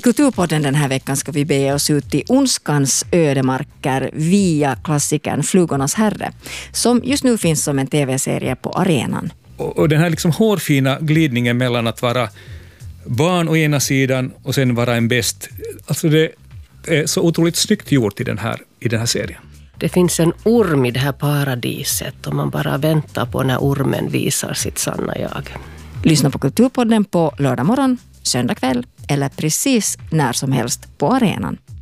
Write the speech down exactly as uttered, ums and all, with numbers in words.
Kulturpodden den här veckan ska vi bege oss ut i ondskans ödemarker via klassikern Flugornas herre, som just nu finns som en tv-serie på arenan. Och, och den här liksom hårfina glidningen mellan att vara barn å ena sidan och sen vara en bäst, alltså det är så otroligt snyggt gjort i den här, i den här serien. Det finns en orm i det här paradiset och man bara väntar på när ormen visar sitt sanna jag. Lyssna på Kulturpodden på lördag morgon, söndag kväll eller precis när som helst på arenan.